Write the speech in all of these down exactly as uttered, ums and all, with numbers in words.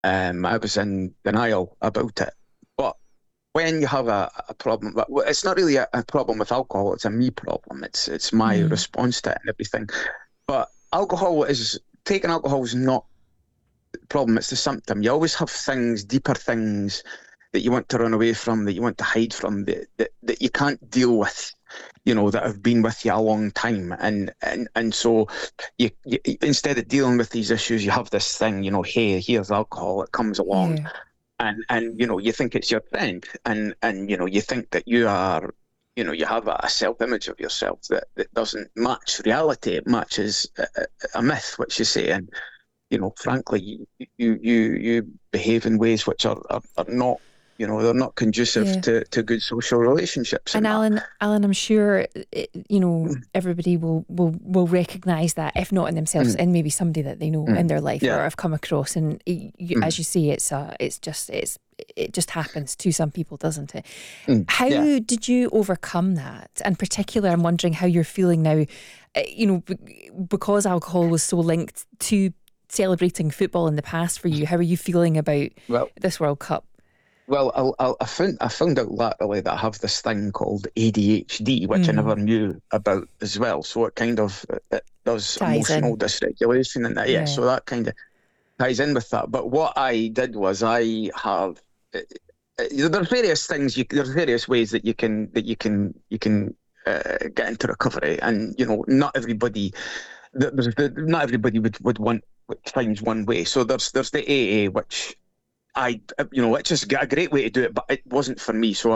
Um, I was in denial about it. But when you have a, a problem, but it's not really a, a problem with alcohol, it's a me problem. It's it's my Mm. response to it and everything. But alcohol is taking alcohol is not the problem, it's the symptom. You always have things, deeper things that you want to run away from, that you want to hide from, that that, that you can't deal with, you know, that have been with you a long time. And and and so you, you instead of dealing with these issues, you have this thing, you know, hey, here's alcohol, it comes along Yeah. and and you know you think it's your friend, and and you know you think that you are, you know, you have a self-image of yourself that, that doesn't match reality. It matches a, a, a myth, which you say, and you know, frankly, you you you, you behave in ways which are, are, are not, you know, they're not conducive Yeah. to, to good social relationships And and that. Alan, Alan, I'm sure it, you know Mm, everybody will will will recognise that, if not in themselves, mm, in maybe somebody that they know in mm. their life or Yeah. have come across. And y you, Mm, as you say, it's uh, it's just it's it just happens to some people, doesn't it? mm. How Yeah. did you overcome that? In particular, I'm wondering how you're feeling now. uh, You know, b- because alcohol was so linked to celebrating football in the past for you. How are you feeling about Well, this World Cup? Well, I'll, I'll, I found I found out latterly that I have this thing called A D H D, which I Mm, never knew about as well. So it kind of it does ties emotional in. dysregulation and that. Yeah, Yeah. so that kind of ties in with that. But what I did was I have uh, uh, there's various things you there's various ways that you can that you can you can uh, get into recovery, and you know not everybody there's not everybody would would want finds one way. So there's there's the A A, which I, you know, it's just a great way to do it, but it wasn't for me. So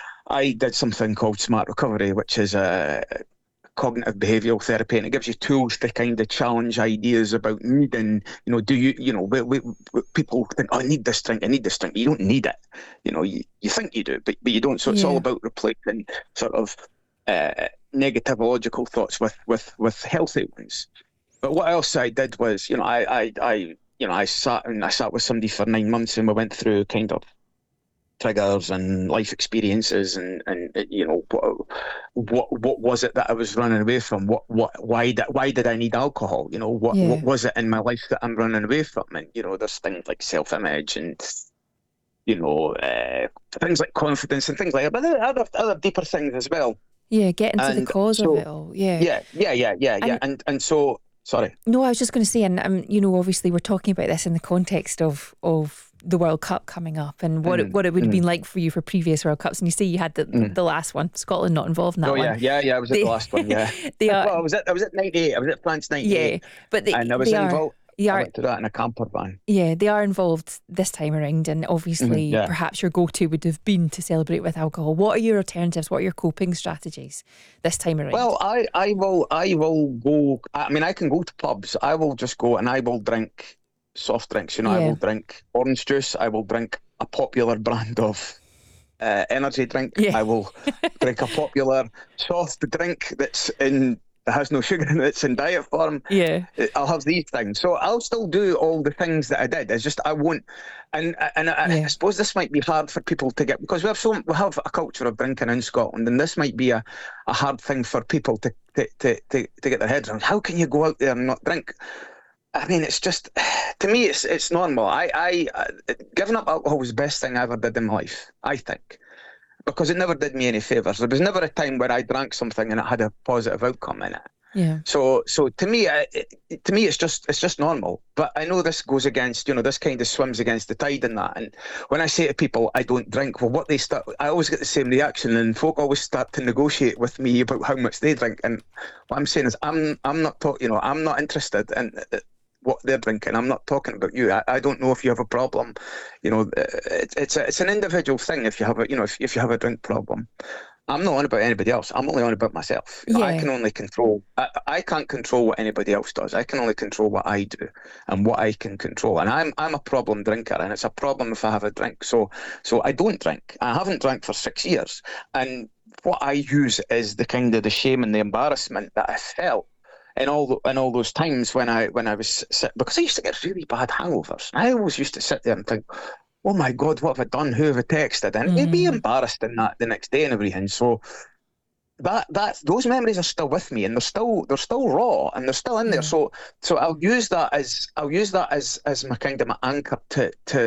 I did something called Smart Recovery, which is a cognitive behavioral therapy, and it gives you tools to kind of challenge ideas about needing, you know, do you, you know, we, we, we- people think, oh, I need this drink, I need this drink. You don't need it. You know, you, you think you do, but, but you don't. So it's all Yeah. about replacing sort of uh, negative logical thoughts with, with, with healthy ones. But what else I did was, you know, I, I, I, you know, I sat and I sat with somebody for nine months, and we went through kind of triggers and life experiences, and and you know, what what what was it that I was running away from? What what why did why did I need alcohol? You know, what what Yeah. was it in my life that I'm running away from? And you know, there's things like self-image and you know, uh, things like confidence and things like that, but there are other other deeper things as well. Yeah. Get into the And cause of it so, all. Yeah. yeah, yeah, yeah, yeah, yeah, And and and so sorry. no, I was just going to say, and um, you know, obviously we're talking about this in the context of of the World Cup coming up and what it, Mm, what it would have been mm, like for you for previous World Cups. And you say you had the mm. the last one, Scotland not involved in Oh that one. yeah, yeah, yeah. I was at the They last one. Yeah. they are, Well, I was at I was at ninety-eight. I was at France yeah, ninety-eight, but they and I was they are involved. they I are went to that in a camper van. yeah, they are involved this time around. And Hmm. obviously, Yeah. perhaps your go to would have been to celebrate with alcohol. What are your alternatives? What are your coping strategies this time around? Well, I I will I will go. I mean, I can go to pubs. I will just go and I will drink soft drinks. You know, I Yeah, will drink orange juice. I will drink a popular brand of uh, energy drink. yeah, I will drink a popular soft drink that's in that has no sugar in it. It's in diet form. yeah, I'll have these things. So I'll still do all the things that I did. It's just I won't. And and I, I yeah, suppose this might be hard for people to get because we have so we have a culture of drinking in Scotland, and this might be a, a hard thing for people to to, to, to to get their heads around. How can you go out there and not drink? I mean, it's just to me, it's it's normal. I I uh, giving up alcohol was the best thing I ever did in my life. I think because it never did me any favors. There was never a time where I drank something and it had a positive outcome in it. yeah, So, so to me, uh, it, to me, it's just it's just normal. But I know this goes against, you know, this kind of swims against the tide and that. And when I say to people, I don't drink, well, what they start, I always get the same reaction, and folk always start to negotiate with me about how much they drink. And what I'm saying is, I'm I'm not talking, you know, I'm not interested in uh, what they're drinking. I'm not talking about you. I, I don't know if you have a problem. You know, uh, it's it's a, it's an individual thing. If you have a, you know, if if you have a drink problem. I'm not on about anybody else. I'm only on about myself. You know, I yeah, can only control. I, I can't control what anybody else does. I can only control what I do and what I can control. And I'm I'm a problem drinker, and it's a problem if I have a drink. So so I don't drink. I haven't drank for six years, and what I use is the kind of the shame and the embarrassment that I felt in all the, in all those times when I when I was sit, because I used to get really bad hangovers. I always used to sit there and think, oh my God, what have I done? Who have I texted? And you'd be mm, embarrassed in that the next day and everything. So that that those memories are still with me, and they're still they're still raw, and they're still in there. Yeah. So so I'll use that as I'll use that as as my kind of my anchor to to